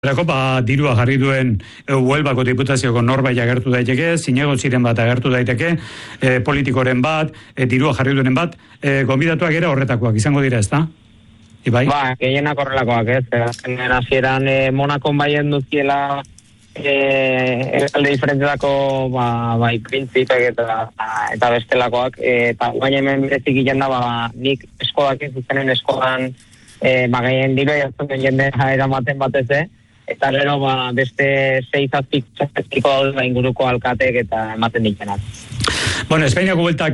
Erako, dirua jarri duen Huelvako diputazioko norbait agertu daiteke, zinegotziren bat agertu daiteke, politikoren bat, dirua jarri duenen bat, gonbidatuak ere horretakoak izango dira, ezta? Ibai? Gehienak horrelakoak, ez? Azkenean hasieran Monakon baien duziela alde diferentetako bai printzipek eta bestelakoak, eta baina hemen berezik gillen da, nik eskodak ez zuzenen eskodan gehien dirua jartzen jendea eramaten batez, eta gero beste 6-7 inguruko alkatek eta ematen ditenak. Bueno, Espainiako bueltak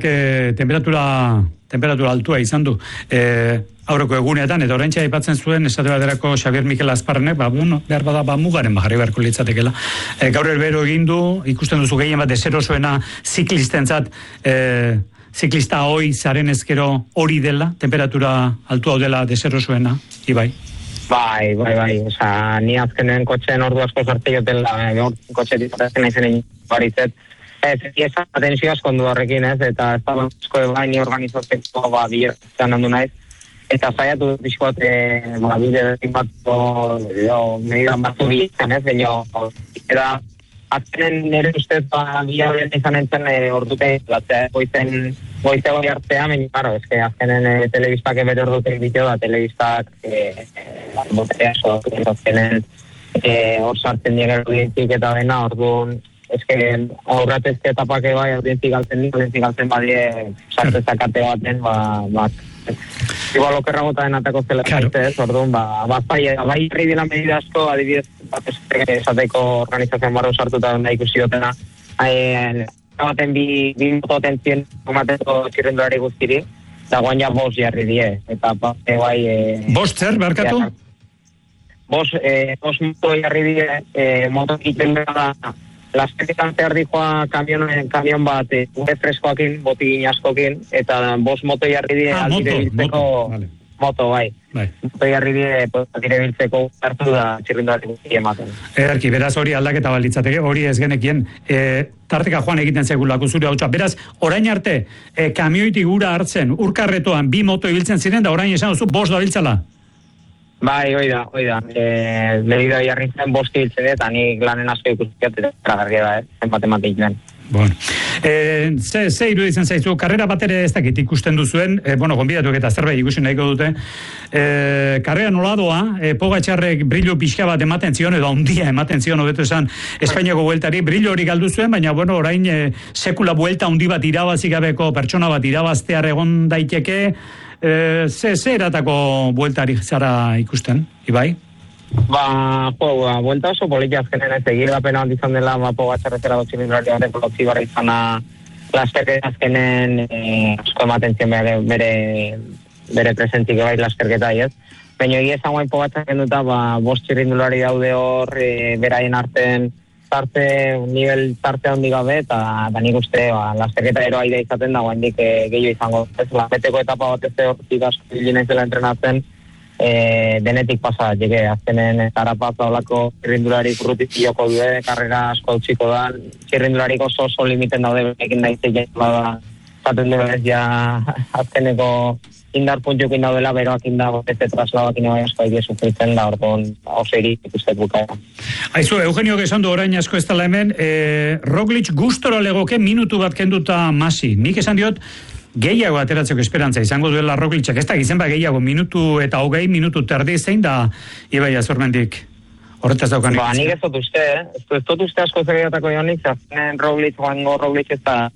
temperatura altua izan du. Aurreko egunetan, eta oraintxe aipatzen zuen, esate baterako Xabier Mikel Azparnek, behar bada mugaren jarri beharko litzatekela. Gaur erbero egin du, ikusten duzu gehien bat deserosoena ziklistentzat, ziklista hoi zaren ezkero hori dela, temperatura altua dela deserosoena, Ibai? Bai. Osa, ni azkenen kotxeen ordu asko sartu jotela, kotxe dizatazken aizen baritzet. Ez atentzio asko ondu horrekin, ez, eta ez da asko ni organizatzeko bilertzen handu naiz. Eta zaiatu bizkoat, bide bat, medidan batzu biletzen, ez, eta azkenen nire ustez bilaben izan entzen ordute batzea, goize hori hartzea, claro, es que azkenen telebistak bere ordute biteo da, telebistak botea azkenen hor sartzen dira audientzik eta dena, orduan, es que aurratezke etapake bai audientzik galtzen badie sartezakate baten, igual okerra gota denatako zela ez, orduan, bai herri dela medida asko, adibidez, esateko organizazioan barro sartuta da ikusi dutena, baten bi mototentzien komateko txirrendulari guztiri, eta guan ja bost jarri die, eta bai... Bost zer, barkatu? Bost moto jarri die, moto egiten da, lasteketan zehar dijoa kamion bat, gure freskoakin, botigin askokin, eta bost moto jarri die, aldire biltzeko... Moto, bai. Moto jarri die, aldire biltzeko hartu da txirrendulari guztiri ematen. Erki, beraz hori aldaketa balitzateke, hori ez genekien, tarteka joan egiten zegulako zure hautsa. Beraz, orain arte, kamioitik gura hartzen, urkarretoan, 2 moto ibiltzen ziren, da orain esan duzu, 5 da biltzala? Bai, hoi da. Medida jarri zen 5 ibiltzen, eta nik lanen asko ikustiat, eta garria da, zenbat ematen den. Bueno. Ze iruditzen zaizu, karrera bat ere ez dakit ikusten duzuen, gonbidatuak eta zerbait ikusi nahiko dute, karrera nola doa, Pogačarrek brillo pixka bat ematen zion, edo handia ematen zion, hobeto esan, Espainiako bueltari, brillo hori galdu zuen, baina, orain sekula buelta handi bat irabazik gabeko pertsona bat irabaztear egon daiteke, ze eratako bueltari zara ikusten, Ibai? Buelta oso politia azkenen ez egira pena bat izan dela Pogačarrezera dotxilindulari batek kolotzi barra izana laskerketa azkenen asko ematen zion bere presentzik bai laskerketa ez. Baina egia esan guain Pogačarren duta 5 txirrindulari daude hor beraien arten nivel tarte handi gabe eta nik uste laskerketa eroa ida izaten da guain dik gehiago izango. Ez lanbeteko etapa bat ez hortik asko hilinen zela entrenatzen denetik pasa jege, azkenen Carapaz olako txirrindulari urrutik joko due, karrera asko utxiko da, txirrindularik oso limiten daude ekin daizte jela zaten du ez ja azkeneko indar puntukin daudela, beroak inda beste traslauak ino asko aide sufritzen da, orduan oso iri ikustet bukaera. Aizu, Eugenio esan du orain asko ez dela hemen, Roglic gustora legoke minutu bat kenduta Masi. Nik esan diot, gehiago ateratzeko esperantza izango duela Roglicak, ez da gizien gehiago minutu eta 20 minutu terdi zein da Ibai Azurmendik horretaz daukanik. Nik ez dut uste, ez dut uste asko zegeatako joanik, azken Roglic ez da,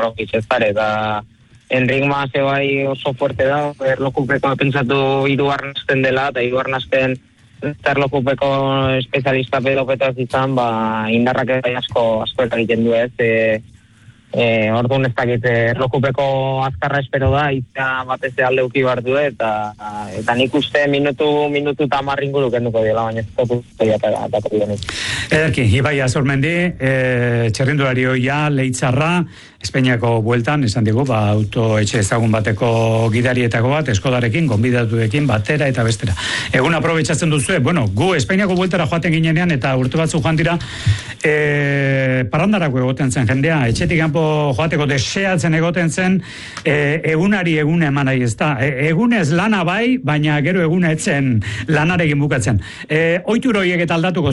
eta Enric Mas bai oso fuerte da, erlokupeko pentsatu irugarnazten dela, eta irugarnazten erlokupeko espezialista pedopetaz izan, indarrak bai asko egiten du ez, orduan ez dakit, erlokupeko azkarra espero da, izan batez aldeuki bardu eta nik uste minutu eta 10 inguru kenduko dela, baina ez dut atako dionik. Ederki, Ibai Azurmendi, txerrindulari hoia, Leitzarra, Espainiako bueltan, esan digu, auto etxe ezagun bateko gidarietako bat, Eskodarekin, gonbidatuekin, batera eta bestera. Egun aprobetxatzen duzu, gu Espainiako bueltara joaten ginenean, eta urte batzu joan dira, parandarako egoten zen jendea, etxetik kanpo joateko deseatzen egoten zen, egunari egune eman nahi, ez da. Egunez lana bai, baina gero egune etzen lanarekin bukatzen. Ohitur horiek eta aldatuko